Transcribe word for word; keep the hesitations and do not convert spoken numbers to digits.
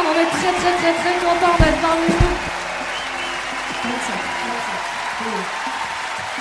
Stéphane, on est très très très très content d'être parmi vous. Merci. Merci. Oui.